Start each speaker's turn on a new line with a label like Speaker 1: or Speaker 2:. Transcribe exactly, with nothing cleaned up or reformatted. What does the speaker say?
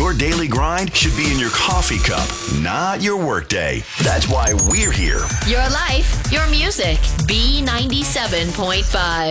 Speaker 1: Your daily grind should be in your coffee cup, not your workday. That's why we're here.
Speaker 2: Your life, your music. B ninety-seven point five.